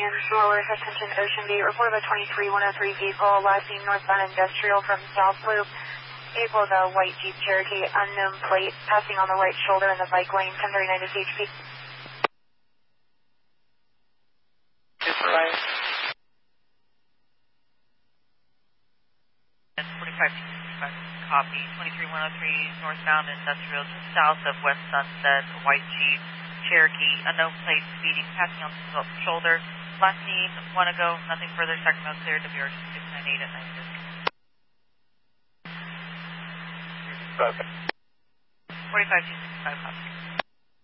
Lowers, attention Ocean Beat, report of a 23103 vehicle, last seen northbound Industrial from South Loop. Vehicle with a white Jeep Cherokee, unknown plate, passing on the right shoulder in the bike lane, 1039 to CHP. 45 copy, 23103 northbound Industrial, just south of West Sunset, white Jeep Cherokee, unknown plate, speeding, passing on the shoulder. Last seen 1 ago, nothing further, Sacramento clear, WRC 698 at 9 Perfect. 45 265 copy.